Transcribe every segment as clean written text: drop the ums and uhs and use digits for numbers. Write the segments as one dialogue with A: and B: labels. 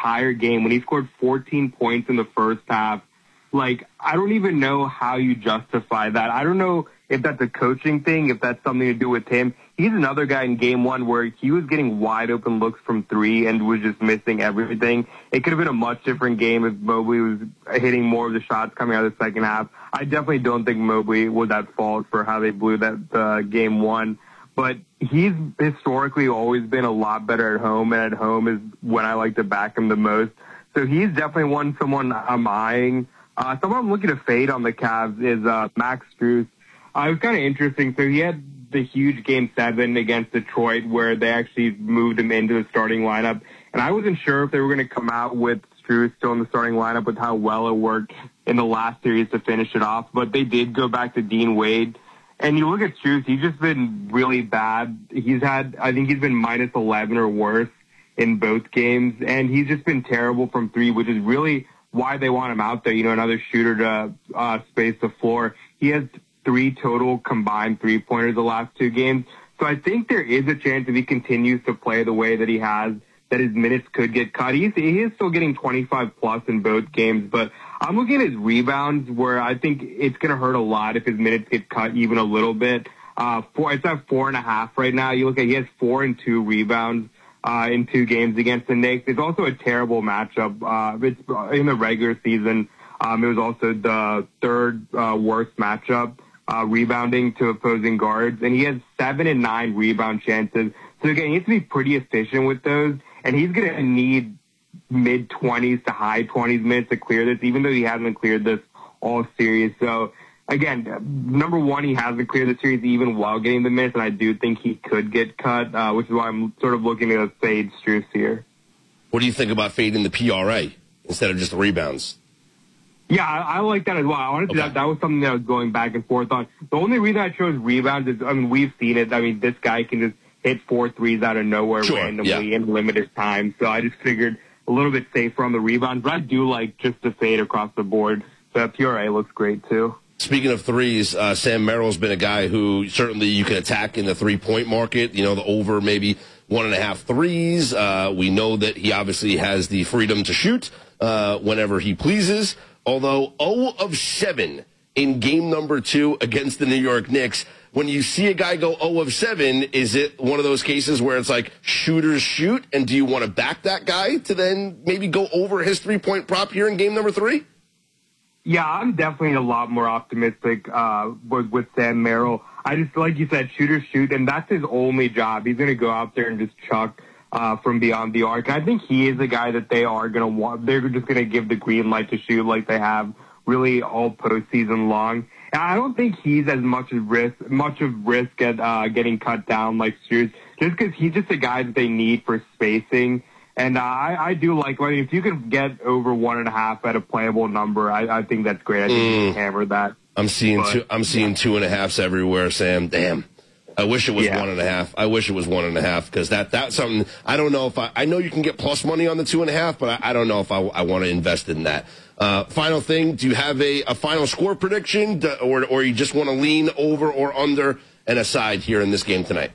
A: entire game when he scored 14 points in the first half. Like, I don't even know how you justify that. I don't know if that's a coaching thing, if that's something to do with him. He's another guy in game one where he was getting wide open looks from three and was just missing everything. It could have been a much different game if Mobley was hitting more of the shots coming out of the second half. I definitely don't think Mobley was at fault for how they blew that game one. But he's historically always been a lot better at home, and at home is when I like to back him the most. So he's definitely someone I'm eyeing. Someone I'm looking to fade on the Cavs is Max Strus. It was kind of interesting. So he had the huge Game 7 against Detroit where they actually moved him into the starting lineup. And I wasn't sure if they were going to come out with Strus still in the starting lineup with how well it worked in the last series to finish it off. But they did go back to Dean Wade. And you look at Strus, he's just been really bad. I think he's been minus 11 or worse in both games. And he's just been terrible from three, which is really why they want him out there, another shooter to space the floor. He has 3 total combined three-pointers the last 2 games. So I think there is a chance if he continues to play the way that he has, that his minutes could get cut. He is still getting 25-plus in both games, but I'm looking at his rebounds where I think it's going to hurt a lot if his minutes get cut even a little bit. It's at 4.5 right now. You look at he has 4 and 2 rebounds in 2 games against the Knicks. It's also a terrible matchup. It's in the regular season. It was also the third worst matchup rebounding to opposing guards, and he has 7 and 9 rebound chances. So again, he needs to be pretty efficient with those, and he's going to need mid-20s to high-20s minutes to clear this, even though he hasn't cleared this all series. So again, number one, he hasn't cleared the series even while getting the minutes, and I do think he could get cut, which is why I'm sort of looking to fade Strus here.
B: What do you think about fading the PRA instead of just the rebounds?
A: Yeah, I like that as well. Honestly, that was something that I was going back and forth on. The only reason I chose rebounds is, we've seen it. This guy can just hit 4 threes out of nowhere randomly in limited time. So I just figured a little bit safer on the rebounds. But I do like just the fade across the board. So PRA looks great, too.
B: Speaking of threes, Sam Merrill's been a guy who certainly you can attack in the three-point market, the over maybe 1.5 threes. We know that he obviously has the freedom to shoot whenever he pleases. Although 0 of 7 in game number 2 against the New York Knicks, when you see a guy go 0 of 7, is it one of those cases where it's like shooters shoot, and do you want to back that guy to then maybe go over his three-point prop here in game number 3?
A: Yeah, I'm definitely a lot more optimistic with Sam Merrill. I just, like you said, shooters shoot, and that's his only job. He's going to go out there and just chuck from beyond the arc. I think he is a guy that they are going to want. They're just going to give the green light to shoot like they have really all postseason long. And I don't think he's as much of risk at getting cut down like Strus, just because he's just a guy that they need for spacing. And I do like, if you can get over 1.5 at a playable number, I think that's great. I think you can hammer that.
B: I'm seeing 2.5s everywhere, Sam. Damn. I wish it was 1.5. I wish it was 1.5 because that's something. I don't know if I know you can get plus money on the 2.5, but I don't know if I want to invest in that. Final thing, do you have a final score prediction, or you just want to lean over or under and aside here in this game tonight?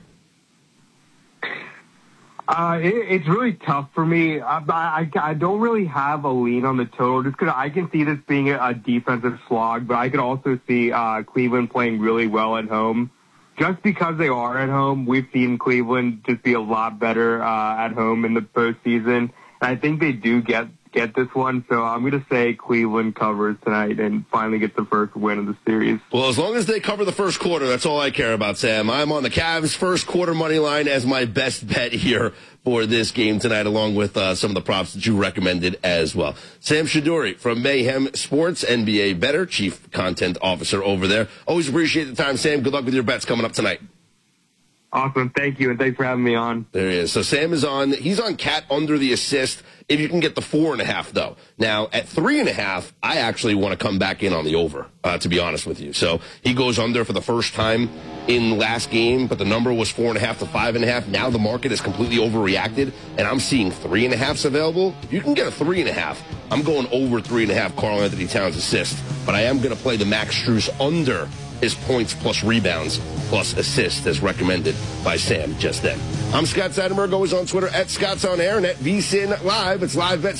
A: It's really tough for me. I don't really have a lean on the total just because I can see this being a defensive slog, but I could also see Cleveland playing really well at home. Just because they are at home, we've seen Cleveland just be a lot better at home in the postseason. And I think they do get this one, so I'm going to say Cleveland covers tonight and finally gets the first win of the series.
B: Well, as long as they cover the first quarter, that's all I care about, Sam. I'm on the Cavs first quarter money line as my best bet here for this game tonight, along with some of the props that you recommended as well. Sam Shaduri from Mayhem Sports, NBA Better, Chief Content Officer over there. Always appreciate the time, Sam. Good luck with your bets coming up tonight.
A: Awesome. Thank you, and thanks for having me on.
B: There he is. So Sam is on. He's on Cat under the assist if you can get the 4.5, though. Now, at 3.5, I actually want to come back in on the over, to be honest with you. So he goes under for the first time in last game, but the number was 4.5 to 5.5. Now the market has completely overreacted, and I'm seeing 3.5s available. If you can get a 3.5, I'm going over 3.5 Karl-Anthony Towns assist, but I am going to play the Max Strus under his points plus rebounds plus assists as recommended by Sam just then. I'm Scott Seidenberg, always on Twitter at Scott's On Air and at VSIN Live. It's live bet